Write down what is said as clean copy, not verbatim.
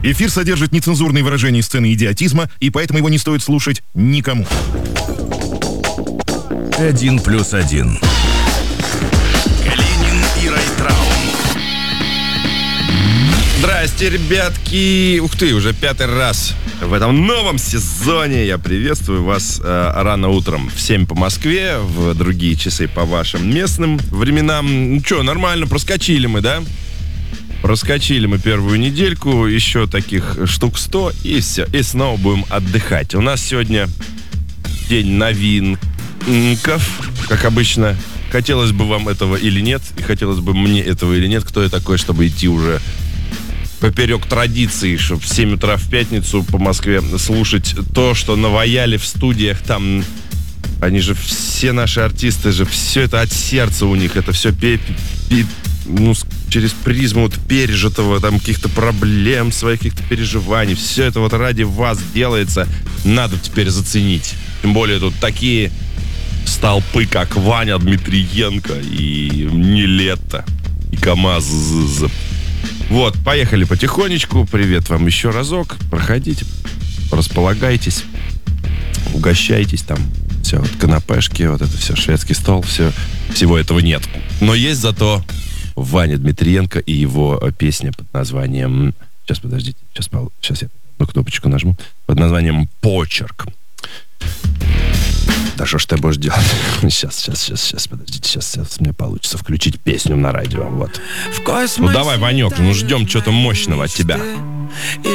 Эфир содержит нецензурные выражения и сцены идиотизма, и поэтому его не стоит слушать никому. 1+1. Калинин и Райтрау. Здрасте, ребятки! Ух ты, уже 5-й раз в этом новом сезоне. Я приветствую вас рано утром в 7 по Москве, в другие часы по вашим местным временам. Ну что, нормально, проскочили мы, да? Проскочили мы первую недельку, еще таких штук 100, и все, и снова будем отдыхать. У нас сегодня день новинков, как обычно. Хотелось бы вам этого или нет, и хотелось бы мне этого или нет. Кто я такой, чтобы идти уже поперек традиции, чтобы в 7 утра в пятницу по Москве слушать то, что наваяли в студиях там. Они же, все наши артисты же, все это от сердца у них, это все через призму вот пережитого, там, каких-то проблем, своих каких-то переживаний. Все это вот ради вас делается. Надо теперь заценить. Тем более тут такие столпы, как Ваня Дмитриенко и Нилетто, и КамАЗ. Вот, поехали потихонечку. Привет вам еще разок. Проходите, располагайтесь, угощайтесь там. Все, вот канапешки, вот это все, шведский стол, всего этого нет. Но есть зато Ваня Дмитриенко и его песня под названием... Сейчас, подождите, сейчас я одну кнопочку нажму. Под названием «Почерк». Да что ж ты будешь делать? Сейчас, подождите, сейчас мне получится включить песню на радио, вот. Ну давай, Ванек, ждем чего-то мощного от тебя.